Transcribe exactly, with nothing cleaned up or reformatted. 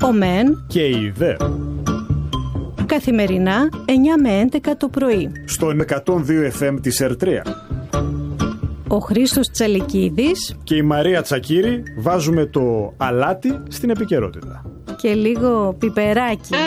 ο μεν και η δε. Καθημερινά εννιά με έντεκα το πρωί. Στον εκατόν δύο εφ εμ της Ερτρία. Ο Χρήστος Τσαλικίδης και η Μαρία Τσακύρη βάζουμε το αλάτι στην επικαιρότητα. Και λίγο πιπεράκι.